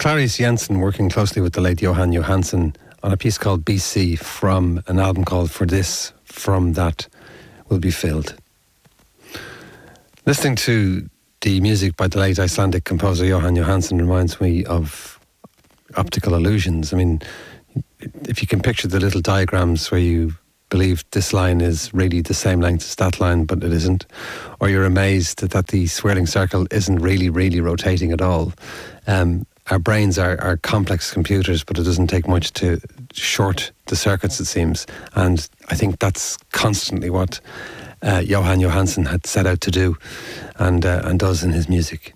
Clarice Jensen working closely with the late Johan Johansson on a piece called BC from an album called For This, From That Will Be Filled. Listening to the music by the late Icelandic composer Johan Johansson reminds me of optical illusions. I mean, if you can picture the little diagrams where you believe this line is really the same length as that line, but it isn't, or you're amazed that the swirling circle isn't really rotating at all. Our brains are complex computers, but it doesn't take much to short the circuits, it seems. And I think that's constantly what Johan Johansson had set out to do and does in his music.